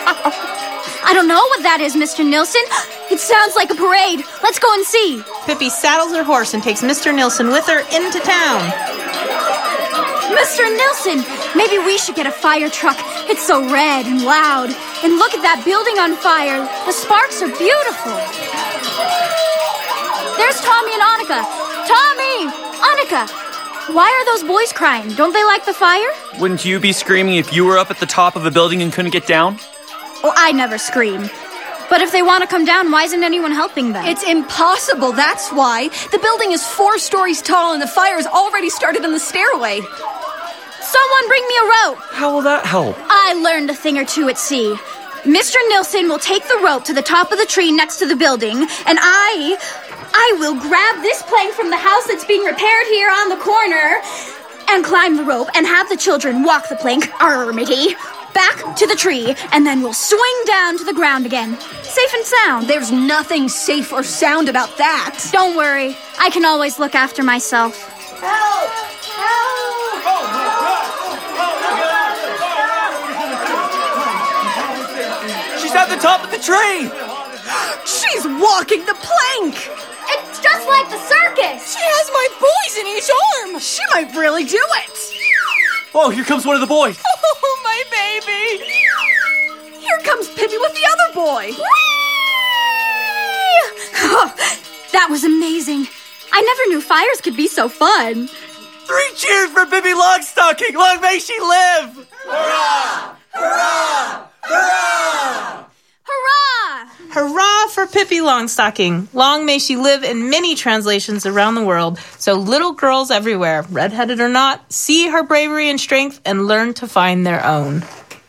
I don't know what that is, Mr. Nilsson. It sounds like a parade. Let's go and see. Pippi saddles her horse and takes Mr. Nilsson with her into town. Mr. Nilsson, maybe we should get a fire truck. It's so red and loud. And look at that building on fire. The sparks are beautiful. There's Tommy and Annika. Tommy! Annika! Why are those boys crying? Don't they like the fire? Wouldn't you be screaming if you were up at the top of a building and couldn't get down? Well, I never scream. But if they want to come down, why isn't anyone helping them? It's impossible, that's why. The building is 4 stories tall and the fire's already started on the stairway. Someone bring me a rope. How will that help? I learned a thing or two at sea. Mr. Nilsson will take the rope to the top of the tree next to the building, and I will grab this plank from the house that's being repaired here on the corner and climb the rope and have the children walk the plank, Armity, back to the tree, and then we'll swing down to the ground again. Safe and sound. There's nothing safe or sound about that. Don't worry. I can always look after myself. Help! Help! She's at the top of the tree! She's walking the plank! It's just like the circus. She has my boys in each arm! She might really do it! Oh, here comes one of the boys. Oh, my baby! Here comes Pippi with the other boy! Oh, that was amazing. I never knew fires could be so fun. 3 cheers for Pippi Longstocking! Long may she live! Hurrah! Hurrah! Hurrah! Hurrah! Hurrah for Pippi Longstocking. Long may she live in many translations around the world, so little girls everywhere, redheaded or not, see her bravery and strength and learn to find their own.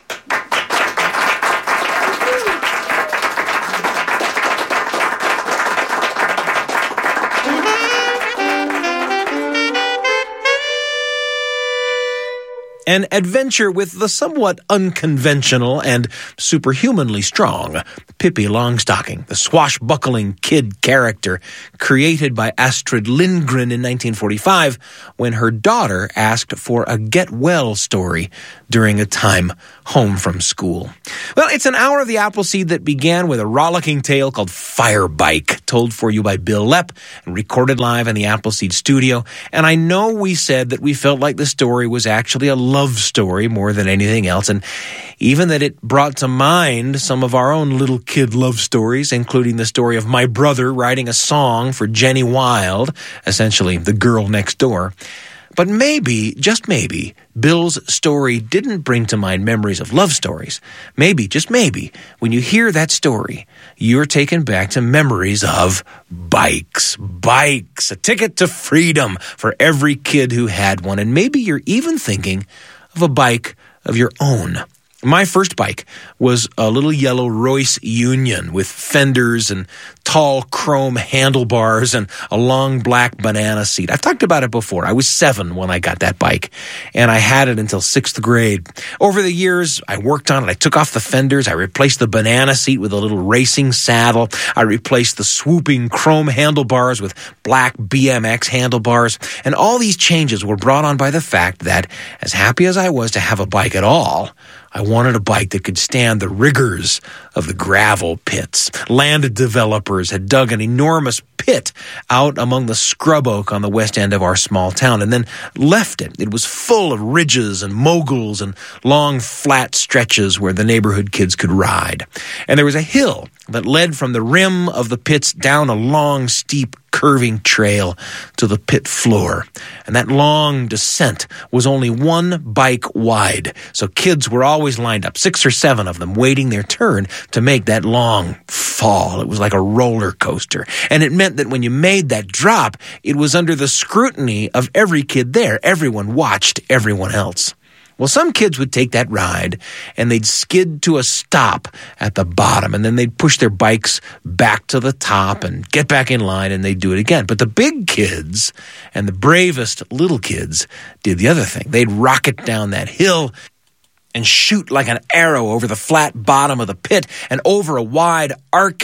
An adventure with the somewhat unconventional and superhumanly strong Pippi Longstocking, the swashbuckling kid character created by Astrid Lindgren in 1945 when her daughter asked for a get well story during a time home from school. Well, it's an hour of the Appleseed that began with a rollicking tale called Fire Bike, told for you by Bill Lepp and recorded live in the Appleseed studio. And I know we said that we felt like the story was actually a love story more than anything else, and even that it brought to mind some of our own little kid love stories, including the story of my brother writing a song for Jenny Wild, essentially the girl next door. But maybe, just maybe, Bill's story didn't bring to mind memories of love stories. Maybe, just maybe, when you hear that story, you're taken back to memories of bikes. Bikes, a ticket to freedom for every kid who had one. And maybe you're even thinking of a bike of your own. My first bike was a little yellow Royce Union with fenders and tall chrome handlebars and a long black banana seat. I've talked about it before. I was 7 when I got that bike, and I had it until 6th grade. Over the years, I worked on it. I took off the fenders. I replaced the banana seat with a little racing saddle. I replaced the swooping chrome handlebars with black BMX handlebars. And all these changes were brought on by the fact that, as happy as I was to have a bike at all, I wanted a bike that could stand the rigors of the gravel pits. Land developers had dug an enormous pit out among the scrub oak on the west end of our small town and then left it. It was full of ridges and moguls and long flat stretches where the neighborhood kids could ride. And there was a hill that led from the rim of the pits down a long, steep, curving trail to the pit floor. And that long descent was only 1 bike wide. So kids were always lined up, 6 or 7 of them, waiting their turn to make that long fall. It was like a roller coaster. And it meant that when you made that drop, it was under the scrutiny of every kid there. Everyone watched everyone else. Well, some kids would take that ride, and they'd skid to a stop at the bottom, and then they'd push their bikes back to the top and get back in line, and they'd do it again. But the big kids and the bravest little kids did the other thing. They'd rocket down that hill and shoot like an arrow over the flat bottom of the pit and over a wide arcing curve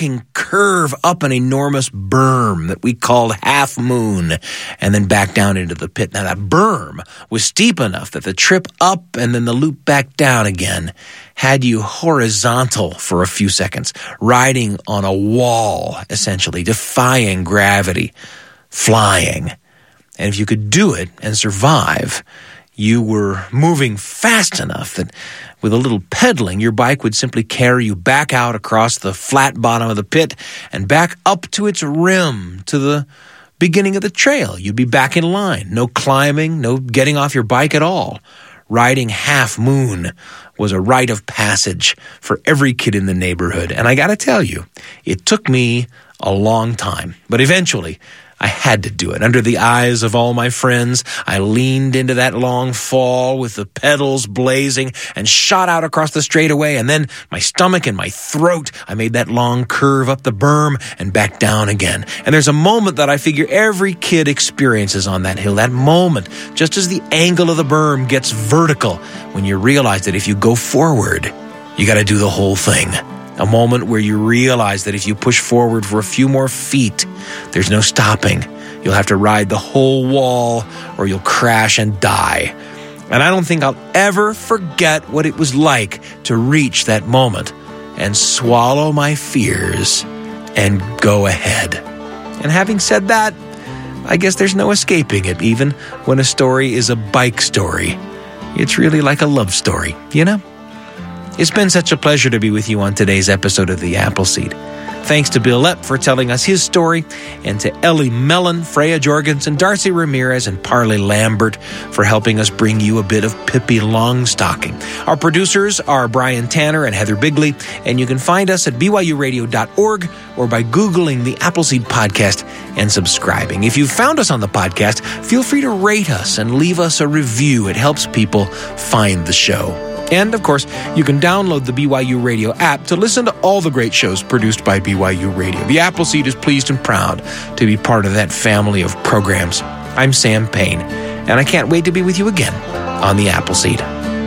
curve up an enormous berm that we called Half Moon and then back down into the pit. Now, that berm was steep enough that the trip up and then the loop back down again had you horizontal for a few seconds, riding on a wall, essentially, defying gravity, flying. And if you could do it and survive, you were moving fast enough that with a little pedaling, your bike would simply carry you back out across the flat bottom of the pit and back up to its rim, to the beginning of the trail. You'd be back in line. No climbing, no getting off your bike at all. Riding Half Moon was a rite of passage for every kid in the neighborhood. And I got to tell you, it took me a long time. But eventually, I had to do it. Under the eyes of all my friends, I leaned into that long fall with the pedals blazing and shot out across the straightaway. And then my stomach and my throat, I made that long curve up the berm and back down again. And there's a moment that I figure every kid experiences on that hill. That moment, just as the angle of the berm gets vertical, when you realize that if you go forward, you got to do the whole thing. A moment where you realize that if you push forward for a few more feet, there's no stopping. You'll have to ride the whole wall or you'll crash and die. And I don't think I'll ever forget what it was like to reach that moment and swallow my fears and go ahead. And having said that, I guess there's no escaping it, even when a story is a bike story. It's really like a love story, you know? It's been such a pleasure to be with you on today's episode of The Appleseed. Thanks to Bill Epp for telling us his story, and to Ellie Mellon, Freya Jorgensen, Darcy Ramirez, and Parley Lambert for helping us bring you a bit of Pippi Longstocking. Our producers are Brian Tanner and Heather Bigley, and you can find us at byuradio.org or by Googling the Appleseed Podcast and subscribing. If you found us on the podcast, feel free to rate us and leave us a review. It helps people find the show. And, of course, you can download the BYU Radio app to listen to all the great shows produced by BYU Radio. The Appleseed is pleased and proud to be part of that family of programs. I'm Sam Payne, and I can't wait to be with you again on The Appleseed.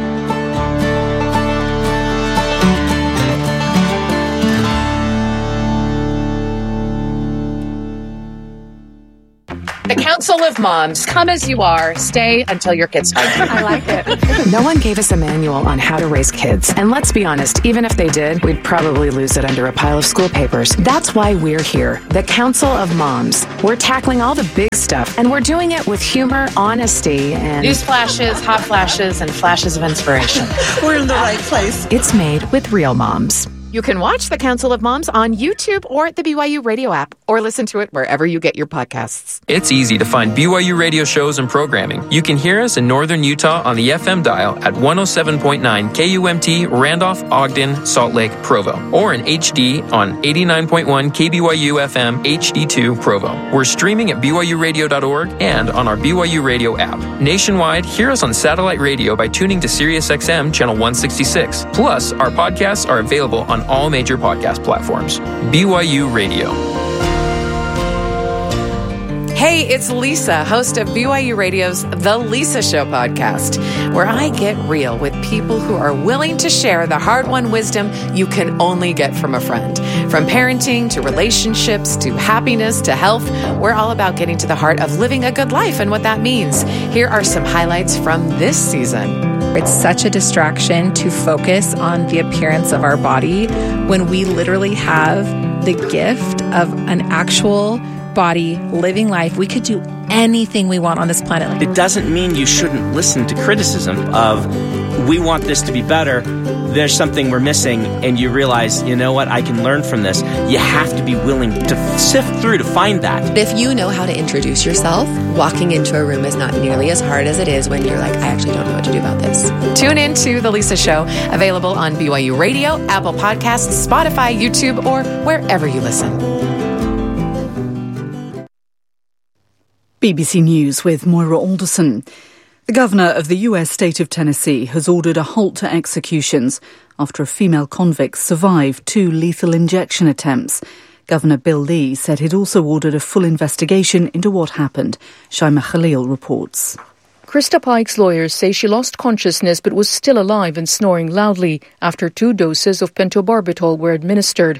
The Council of Moms. Come as you are. Stay until your kids find you. I like it. No one gave us a manual on how to raise kids. And let's be honest, even if they did, we'd probably lose it under a pile of school papers. That's why we're here. The Council of Moms. We're tackling all the big stuff, and we're doing it with humor, honesty, and news flashes, hot flashes, and flashes of inspiration. We're in the right place. It's made with real moms. You can watch The Council of Moms on YouTube or the BYU Radio app, or listen to it wherever you get your podcasts. It's easy to find BYU Radio shows and programming. You can hear us in northern Utah on the FM dial at 107.9 KUMT, Randolph, Ogden, Salt Lake, Provo, or in HD on 89.1 KBYU FM HD2 Provo. We're streaming at BYURadio.org and on our BYU Radio app. Nationwide, hear us on satellite radio by tuning to SiriusXM Channel 166. Plus, our podcasts are available on all major podcast platforms. BYU Radio. Hey, it's Lisa, host of BYU Radio's The Lisa Show podcast, where I get real with people who are willing to share the hard-won wisdom you can only get from a friend. From parenting to relationships to happiness to health, we're all about getting to the heart of living a good life and what that means. Here are some highlights from this season. It's such a distraction to focus on the appearance of our body when we literally have the gift of an actual body living life. We could do anything we want on this planet. It doesn't mean you shouldn't listen to criticism of, we want this to be better, there's something we're missing, and you realize, you know what, I can learn from this. You have to be willing to sift through to find that. If you know how to introduce yourself, walking into a room is not nearly as hard as it is when you're like, I actually don't know what to do about this. Tune in to The Lisa Show, available on BYU Radio, Apple Podcasts, Spotify, YouTube, or wherever you listen. BBC News with Moira Alderson. The governor of the US state of Tennessee has ordered a halt to executions after a female convict survived 2 lethal injection attempts. Governor Bill Lee said he'd also ordered a full investigation into what happened. Shaima Khalil reports. Krista Pike's lawyers say she lost consciousness but was still alive and snoring loudly after 2 doses of pentobarbital were administered.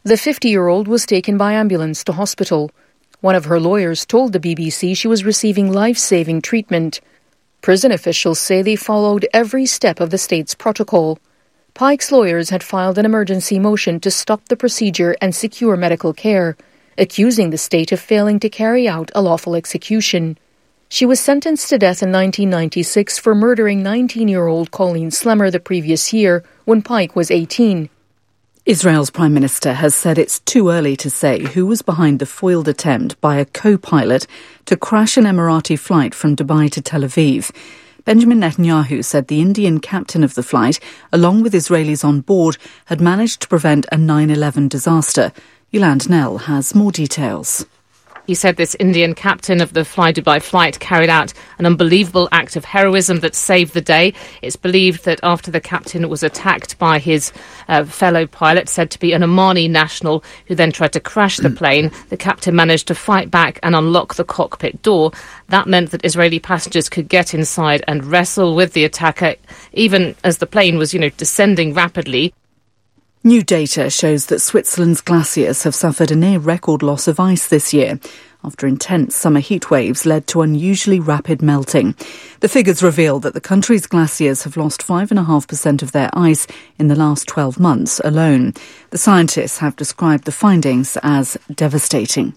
The 50-year-old was taken by ambulance to hospital. One of her lawyers told the BBC she was receiving life-saving treatment. Prison officials say they followed every step of the state's protocol. Pike's lawyers had filed an emergency motion to stop the procedure and secure medical care, accusing the state of failing to carry out a lawful execution. She was sentenced to death in 1996 for murdering 19-year-old Colleen Slemmer the previous year when Pike was 18. Israel's Prime Minister has said it's too early to say who was behind the foiled attempt by a co-pilot to crash an Emirati flight from Dubai to Tel Aviv. Benjamin Netanyahu said the Indian captain of the flight, along with Israelis on board, had managed to prevent a 9/11 disaster. Yolande Nell has more details. He said this Indian captain of the Fly Dubai flight carried out an unbelievable act of heroism that saved the day. It's believed that after the captain was attacked by his fellow pilot, said to be an Omani national, who then tried to crash the plane, the captain managed to fight back and unlock the cockpit door. That meant that Israeli passengers could get inside and wrestle with the attacker, even as the plane was, descending rapidly. New data shows that Switzerland's glaciers have suffered a near-record loss of ice this year, after intense summer heat waves led to unusually rapid melting. The figures reveal that the country's glaciers have lost 5.5% of their ice in the last 12 months alone. The scientists have described the findings as devastating.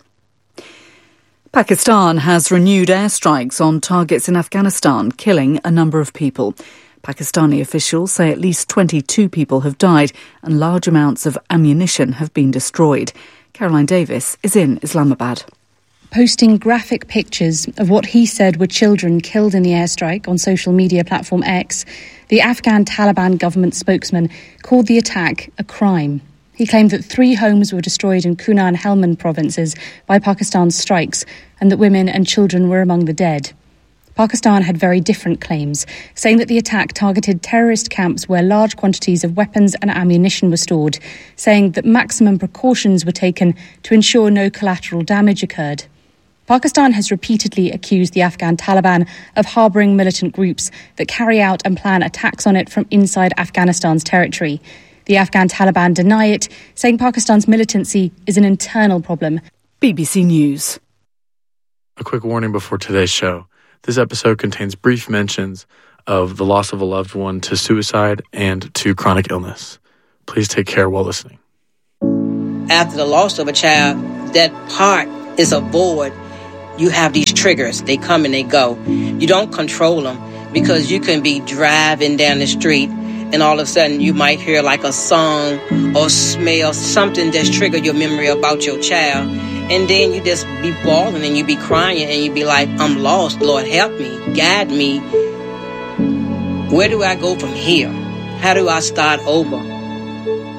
Pakistan has renewed airstrikes on targets in Afghanistan, killing a number of people. Pakistani officials say at least 22 people have died and large amounts of ammunition have been destroyed. Caroline Davis is in Islamabad. Posting graphic pictures of what he said were children killed in the airstrike on social media platform X, the Afghan Taliban government spokesman called the attack a crime. He claimed that 3 homes were destroyed in Kunar and Helmand provinces by Pakistan's strikes and that women and children were among the dead. Pakistan had very different claims, saying that the attack targeted terrorist camps where large quantities of weapons and ammunition were stored, saying that maximum precautions were taken to ensure no collateral damage occurred. Pakistan has repeatedly accused the Afghan Taliban of harbouring militant groups that carry out and plan attacks on it from inside Afghanistan's territory. The Afghan Taliban deny it, saying Pakistan's militancy is an internal problem. BBC News. A quick warning before today's show. This episode contains brief mentions of the loss of a loved one to suicide and to chronic illness. Please take care while listening. After the loss of a child, that part is a void. You have these triggers. They come and they go. You don't control them because you can be driving down the street and all of a sudden you might hear like a song or smell something that's triggered your memory about your child. And then you just be bawling and you be crying and you be like, I'm lost. Lord, help me. Guide me. Where do I go from here? How do I start over?